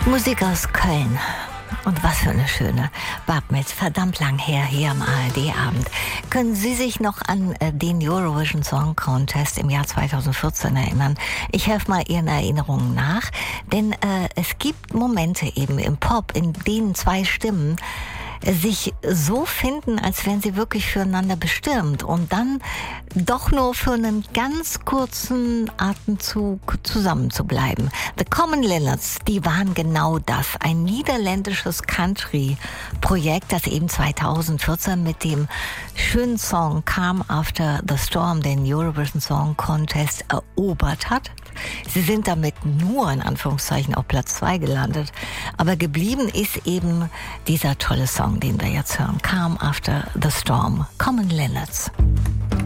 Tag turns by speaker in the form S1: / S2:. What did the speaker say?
S1: Musik aus Köln. Und was für eine schöne. Bab mit verdammt lang her hier am ARD-Abend. Können Sie sich noch an den Eurovision Song Contest im Jahr 2014 erinnern? Ich helfe mal Ihren Erinnerungen nach. Denn es gibt Momente eben im Pop, in denen zwei Stimmen sich so finden, als wären sie wirklich füreinander bestimmt und dann doch nur für einen ganz kurzen Atemzug zusammen zu bleiben. The Common Linnets, die waren genau das. Ein niederländisches Country-Projekt, das eben 2014 mit dem schönen Song Calm After the Storm den Eurovision Song Contest erobert hat. Sie sind damit nur in Anführungszeichen auf Platz 2 gelandet. Aber geblieben ist eben dieser tolle Song, den wir jetzt hören. Calm After the Storm. Common Linnets.